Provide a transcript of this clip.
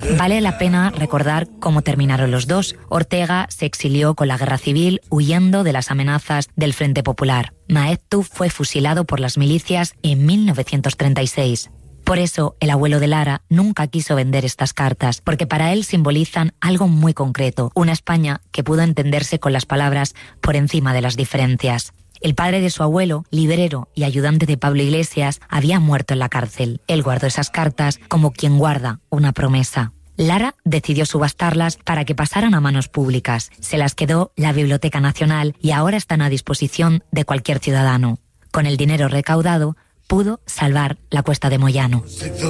Vale la pena recordar cómo terminaron los dos. Ortega se exilió con la guerra civil huyendo de las amenazas del Frente Popular. Maeztu fue fusilado por las milicias en 1936. Por eso, el abuelo de Lara nunca quiso vender estas cartas, porque para él simbolizan algo muy concreto, una España que pudo entenderse con las palabras por encima de las diferencias. El padre de su abuelo, librero y ayudante de Pablo Iglesias, había muerto en la cárcel. Él guardó esas cartas como quien guarda una promesa. Lara decidió subastarlas para que pasaran a manos públicas. Se las quedó la Biblioteca Nacional y ahora están a disposición de cualquier ciudadano. Con el dinero recaudado, pudo salvar la Cuesta de Moyano.